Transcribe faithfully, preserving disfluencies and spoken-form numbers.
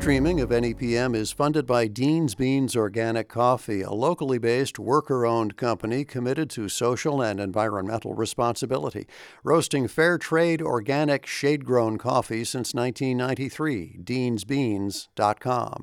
streaming of N E P M is funded by Dean's Beans Organic Coffee, a locally based, worker-owned company committed to social and environmental responsibility, roasting fair trade, organic, shade-grown coffee since nineteen ninety-three. deans beans dot com.